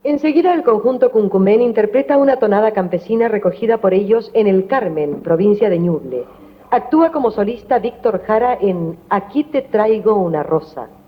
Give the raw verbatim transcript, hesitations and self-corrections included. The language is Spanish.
Enseguida el conjunto Cuncumén interpreta una tonada campesina recogida por ellos en El Carmen, provincia de Ñuble. Actúa como solista Víctor Jara en Aquí te traigo una rosa.